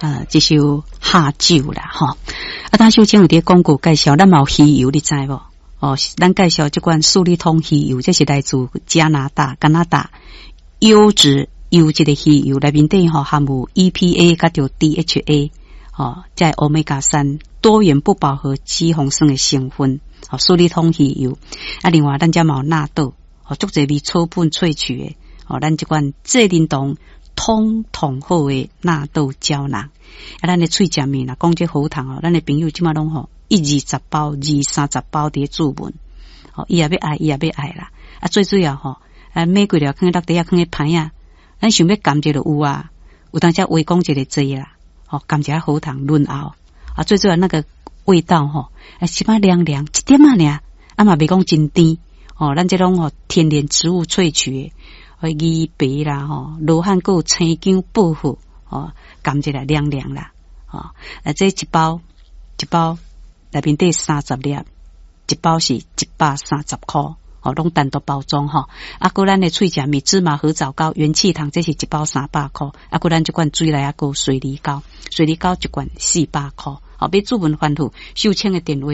这首下酒啦哈。当首前有伫广告介绍，咱嘛有鱼油，你知无？咱介绍这款素利通鱼油，这是来自加拿大优质优质的鱼油，内面底含有 EPA 甲着 DHA， 在Omega 3多元不饱和脂肪酸的成分，素利通鱼油。另外咱遮嘛有纳豆，足侪味草本萃取的，咱这款这认同通好的纳豆胶囊。咱的喙食面啦，讲这喉糖咱的朋友即马拢120包、230包伫注文，伊也要爱啦。最主要买几条放落地下，放喺盘啊，咱想要甘蔗就有啊，有当时微讲一个济啦，甘蔗喉糖润喉最主要那个味道起码凉凉一点嘛尔，嘛别讲真甜咱这种天然植物萃取的鱼白啦罗汉果青姜薄荷甘蔗啦凉凉啦这一包内面底30粒，一包是130块拢单独包装还咱的脆食米芝麻合枣糕元气糖，这是一包300块咱这款水来水梨膏一罐400块要注文欢呼收请的电话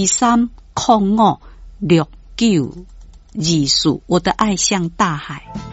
23056924我的爱像大海。